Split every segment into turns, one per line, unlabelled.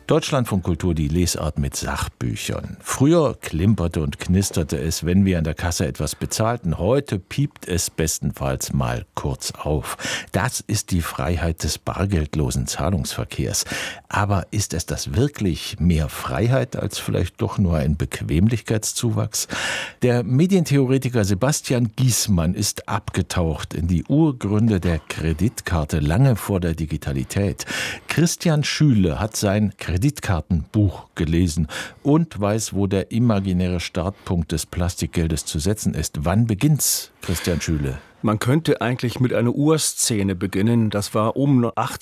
Deutschlandfunk Kultur, die Lesart mit Sachbüchern. Früher klimperte und knisterte es, wenn wir an der Kasse etwas bezahlten. Heute piept es bestenfalls mal kurz auf. Das ist die Freiheit des bargeldlosen Zahlungsverkehrs. Aber ist es das wirklich mehr Freiheit als vielleicht doch nur ein Bequemlichkeitszuwachs? Der Medientheoretiker Sebastian Giesmann ist abgetaucht in die Urgründe der Kreditkarte lange vor der Digitalität. Christian Schüle hat sein Kreditkartenbuch gelesen und weiß, wo der imaginäre Startpunkt des Plastikgeldes zu setzen ist. Wann beginnt's, Christian Schüle?
Man könnte eigentlich mit einer Urszene beginnen. Das war um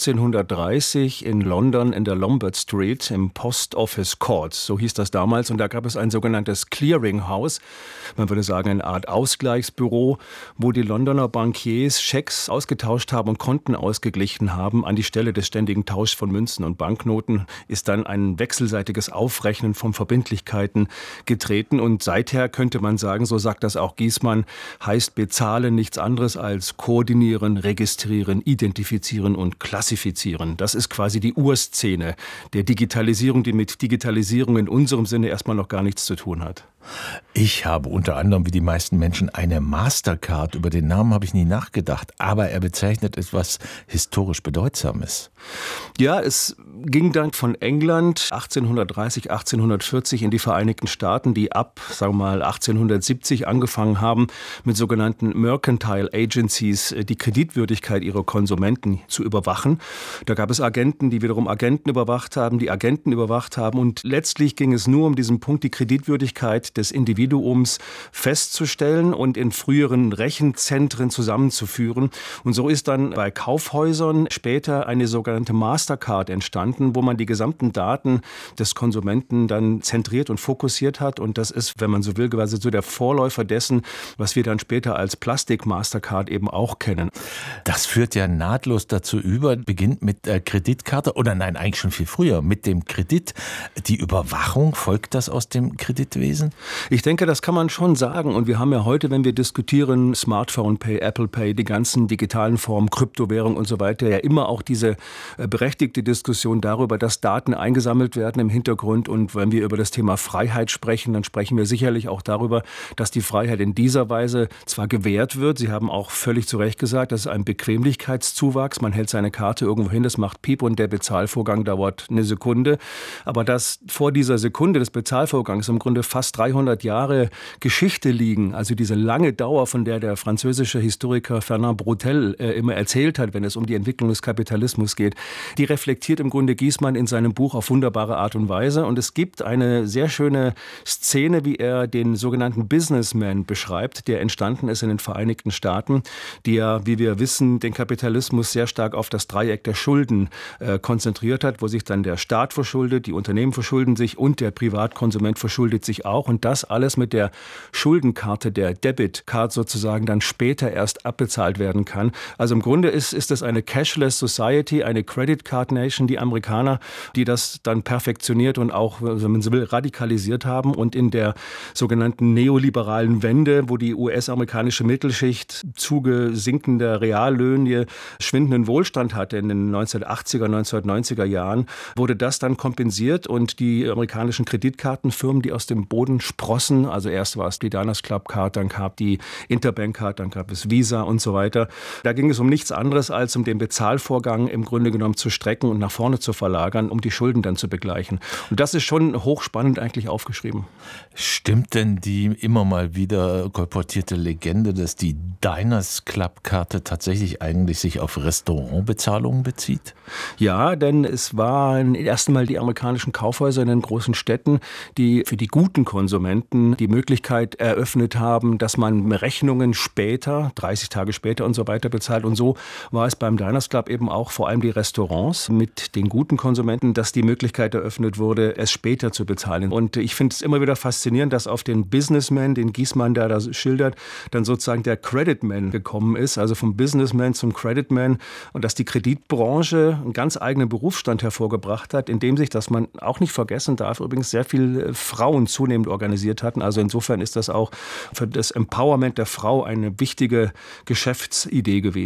1830 in London in der Lombard Street im Post Office Court. So hieß das damals. Und da gab es ein sogenanntes Clearinghouse. Man würde sagen, eine Art Ausgleichsbüro, wo die Londoner Bankiers Schecks ausgetauscht haben und Konten ausgeglichen haben. An die Stelle des ständigen Tauschs von Münzen und Banknoten ist dann ein wechselseitiges Aufrechnen von Verbindlichkeiten getreten. Und seither könnte man sagen, so sagt das auch Giesmann, heißt bezahlen nichts anderes als koordinieren, registrieren, identifizieren und klassifizieren. Das ist quasi die Urszene der Digitalisierung, die mit Digitalisierung in unserem Sinne erstmal noch gar nichts zu tun hat.
Ich habe unter anderem wie die meisten Menschen eine Mastercard. Über den Namen habe ich nie nachgedacht, aber er bezeichnet etwas historisch Bedeutsames.
Ja, es ging dann von England 1830, 1840 in die Vereinigten Staaten, die ab, sagen wir mal, 1870 angefangen haben, mit sogenannten Mercantile Agencies die Kreditwürdigkeit ihrer Konsumenten zu überwachen. Da gab es Agenten, die wiederum Agenten überwacht haben, die Agenten überwacht haben und letztlich ging es nur um diesen Punkt, die Kreditwürdigkeit des Individuums festzustellen und in früheren Rechenzentren zusammenzuführen. Und so ist dann bei Kaufhäusern später eine sogenannte Mastercard entstanden, wo man die gesamten Daten des Konsumenten dann zentriert und fokussiert hat. Und das ist, wenn man so will, quasi so der Vorläufer dessen, was wir dann später als Plastik-Mastercard eben auch kennen.
Das führt ja nahtlos dazu über, beginnt mit der Kreditkarte, oder nein, eigentlich schon viel früher, mit dem Kredit. Die Überwachung, folgt das aus dem Kreditwesen?
Ich denke, das kann man schon sagen. Und wir haben ja heute, wenn wir diskutieren, Smartphone Pay, Apple Pay, die ganzen digitalen Formen, Kryptowährung und so weiter, ja immer auch diese berechtigte Diskussion darüber, dass Daten eingesammelt werden im Hintergrund. Und wenn wir über das Thema Freiheit sprechen, dann sprechen wir sicherlich auch darüber, dass die Freiheit in dieser Weise zwar gewährt wird. Sie haben auch völlig zu Recht gesagt, das ist ein Bequemlichkeitszuwachs. Man hält seine Karte irgendwo hin, das macht Piep und der Bezahlvorgang dauert eine Sekunde. Aber dass vor dieser Sekunde des Bezahlvorgangs im Grunde fast 300 Jahre Geschichte liegen, also diese lange Dauer, von der französische Historiker Fernand Braudel immer erzählt hat, wenn es um die Entwicklung des Kapitalismus geht, die reflektiert im Grunde Giesmann in seinem Buch auf wunderbare Art und Weise. Und es gibt eine sehr schöne Szene, wie er den sogenannten Businessman beschreibt, der entstanden ist in den Vereinigten Staaten, die ja, wie wir wissen, den Kapitalismus sehr stark auf das Dreieck der Schulden konzentriert hat, wo sich dann der Staat verschuldet, die Unternehmen verschulden sich und der Privatkonsument verschuldet sich auch. Und das alles mit der Schuldenkarte, der Debit Card sozusagen, dann später erst abbezahlt werden kann. Also im Grunde ist es eine Cashless Society, eine Credit Card Nation, die Amerikaner, die das dann perfektioniert und auch, wenn man so will, radikalisiert haben. Und in der sogenannten neoliberalen Wende, wo die US-amerikanische Mittelschicht Zuge sinkender Reallöhne schwindenden Wohlstand hatte in den 1980er, 1990er Jahren, wurde das dann kompensiert und die amerikanischen Kreditkartenfirmen, die aus dem Boden sprossen, also erst war es die Diners Club Card, dann gab die Interbank Card, dann gab es Visa und so weiter. Da ging es um nichts anderes, als um den Bezahlvorgang im Grunde genommen zu strecken und nach vorne zu verlagern, um die Schulden dann zu begleichen. Und das ist schon hochspannend eigentlich aufgeschrieben.
Stimmt denn die immer mal wieder kolportierte Legende, dass die Diners Club Karte tatsächlich eigentlich sich auf Restaurantbezahlungen bezieht?
Ja, denn es waren erst einmal die amerikanischen Kaufhäuser in den großen Städten, die für die guten Konsumenten die Möglichkeit eröffnet haben, dass man Rechnungen später, 30 Tage später und so weiter bezahlt. Und so war es beim Diners Club eben auch vor allem die Restaurants mit den guten Konsumenten, dass die Möglichkeit eröffnet wurde, es später zu bezahlen. Und ich finde es immer wieder faszinierend, dass auf den Businessman, den Giesmann da schildert, dann sozusagen der Creditman gekommen ist, also vom Businessman zum Creditman, und dass die Kreditbranche einen ganz eigenen Berufsstand hervorgebracht hat, in dem sich, dass man auch nicht vergessen darf, übrigens sehr viele Frauen zunehmend organisiert hatten. Also insofern ist das auch für das Empowerment der Frau eine wichtige Geschäftsidee gewesen.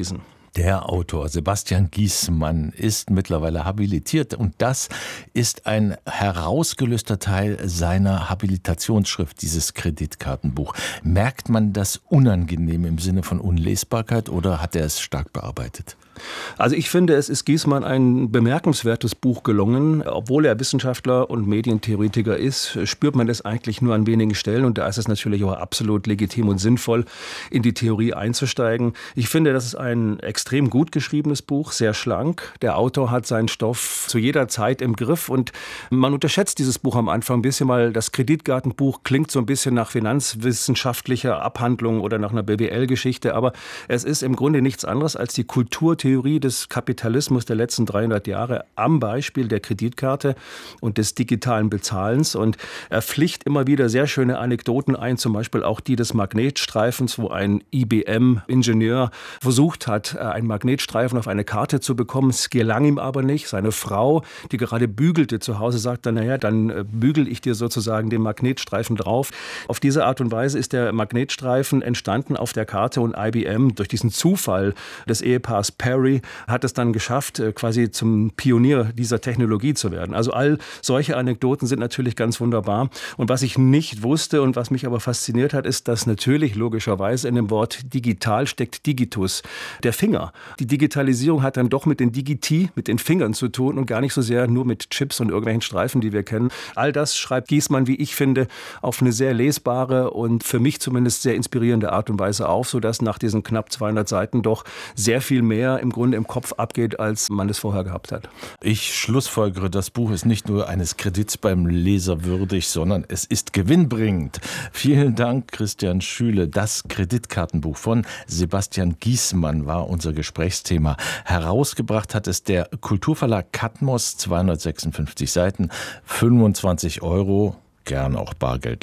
Der Autor Sebastian Giesmann ist mittlerweile habilitiert und das ist ein herausgelöster Teil seiner Habilitationsschrift, dieses Kreditkartenbuch. Merkt man das unangenehm im Sinne von Unlesbarkeit oder hat er es stark bearbeitet?
Also ich finde, es ist Giesmann ein bemerkenswertes Buch gelungen. Obwohl er Wissenschaftler und Medientheoretiker ist, spürt man das eigentlich nur an wenigen Stellen. Und da ist es natürlich auch absolut legitim und sinnvoll, in die Theorie einzusteigen. Ich finde, das ist ein extrem gut geschriebenes Buch, sehr schlank. Der Autor hat seinen Stoff zu jeder Zeit im Griff. Und man unterschätzt dieses Buch am Anfang ein bisschen, weil das Kreditkartenbuch klingt so ein bisschen nach finanzwissenschaftlicher Abhandlung oder nach einer BWL-Geschichte. Aber es ist im Grunde nichts anderes als die Kulturtheorie des Kapitalismus der letzten 300 Jahre am Beispiel der Kreditkarte und des digitalen Bezahlens. Und er pflicht immer wieder sehr schöne Anekdoten ein, zum Beispiel auch die des Magnetstreifens, wo ein IBM-Ingenieur versucht hat, einen Magnetstreifen auf eine Karte zu bekommen. Es gelang ihm aber nicht. Seine Frau, die gerade bügelte zu Hause, sagt dann, naja, dann bügel ich dir sozusagen den Magnetstreifen drauf. Auf diese Art und Weise ist der Magnetstreifen entstanden auf der Karte und IBM durch diesen Zufall des Ehepaars Perry hat es dann geschafft, quasi zum Pionier dieser Technologie zu werden. Also all solche Anekdoten sind natürlich ganz wunderbar. Und was ich nicht wusste und was mich aber fasziniert hat, ist, dass natürlich logischerweise in dem Wort digital steckt Digitus, der Finger. Die Digitalisierung hat dann doch mit den Digiti, mit den Fingern zu tun und gar nicht so sehr nur mit Chips und irgendwelchen Streifen, die wir kennen. All das schreibt Giesmann, wie ich finde, auf eine sehr lesbare und für mich zumindest sehr inspirierende Art und Weise auf, sodass nach diesen knapp 200 Seiten doch sehr viel mehr im Grunde im Kopf abgeht, als man es vorher gehabt hat.
Ich schlussfolgere, das Buch ist nicht nur eines Kredits beim Leser würdig, sondern es ist gewinnbringend. Vielen Dank, Christian Schüle. Das Kreditkartenbuch von Sebastian Giesmann war unser Gesprächsthema. Herausgebracht hat es der Kulturverlag Katmos, 256 Seiten, 25 €, gern auch Bargeld.